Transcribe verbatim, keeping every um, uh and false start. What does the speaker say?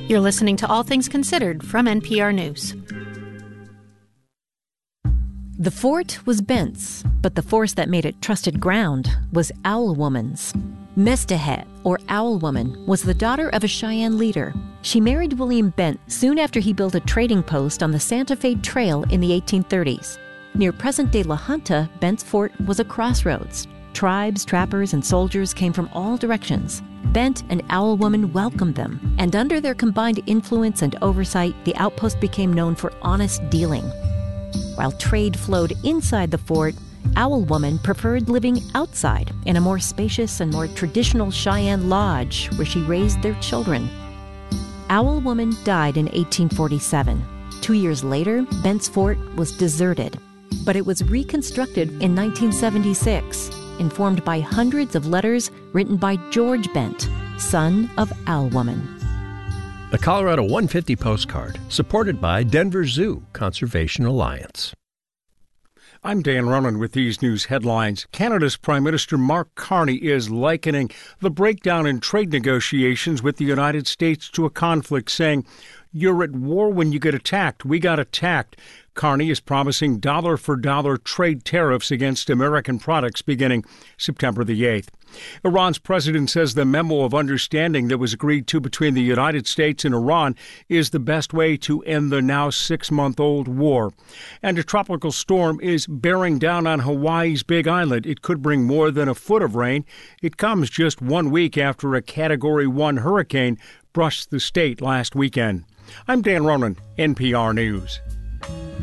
You're listening to All Things Considered from N P R News. The fort was Bent's, but the force that made it trusted ground was Owl Woman's. Mestehet, or Owl Woman, was the daughter of a Cheyenne leader. She married William Bent soon after he built a trading post on the Santa Fe Trail in the eighteen thirties. Near present-day La Junta, Bent's fort was a crossroads. Tribes, trappers, and soldiers came from all directions. Bent and Owl Woman welcomed them, and under their combined influence and oversight, the outpost became known for honest dealing. While trade flowed inside the fort, Owl Woman preferred living outside in a more spacious and more traditional Cheyenne lodge where she raised their children. Owl Woman died in eighteen forty-seven. Two years later, Bent's fort was deserted, but it was reconstructed in nineteen seventy-six, informed by hundreds of letters written by George Bent, son of Owl Woman. The Colorado one fifty postcard, supported by Denver Zoo Conservation Alliance. I'm Dan Ronan with these news headlines. Canada's Prime Minister Mark Carney is likening the breakdown in trade negotiations with the United States to a conflict, saying, "You're at war when you get attacked. We got attacked." Carney is promising dollar-for-dollar trade tariffs against American products beginning September the eighth. Iran's president says the memo of understanding that was agreed to between the United States and Iran is the best way to end the now six-month-old war. And a tropical storm is bearing down on Hawaii's Big Island. It could bring more than a foot of rain. It comes just one week after a Category one hurricane brushed the state last weekend. I'm Dan Ronan, N P R News.